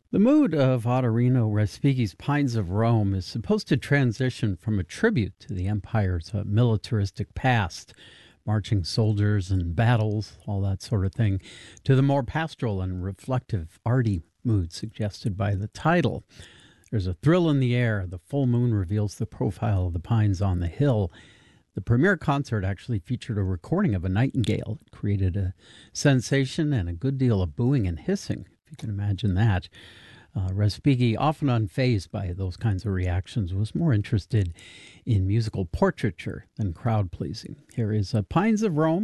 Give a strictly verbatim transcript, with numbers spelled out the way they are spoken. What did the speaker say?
The mood of Ottorino Respighi's Pines of Rome is supposed to transition from a tribute to the empire's uh, militaristic past, marching soldiers and battles, all that sort of thing, to the more pastoral and reflective, arty mood suggested by the title. There's a thrill in the air. The full moon reveals the profile of the pines on the hill. The premiere concert actually featured a recording of a nightingale. It created a sensation and a good deal of booing and hissing, if you can imagine that. Uh, Respighi, often unfazed by those kinds of reactions, was more interested in musical portraiture than crowd pleasing. Here is uh, Pines of Rome